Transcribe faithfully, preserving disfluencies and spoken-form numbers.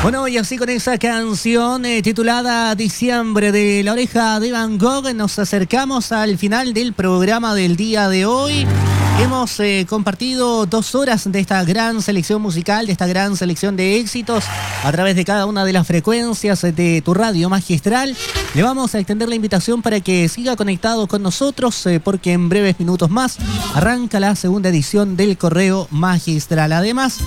Bueno, y así con esa canción eh, titulada Diciembre de La Oreja de Van Gogh, nos acercamos al final del programa del día de hoy. Hemos eh, compartido dos horas de esta gran selección musical, de esta gran selección de éxitos a través de cada una de las frecuencias de tu radio magistral. Le vamos a extender la invitación para que siga conectado con nosotros eh, porque en breves minutos más arranca la segunda edición del Correo Magistral. Además,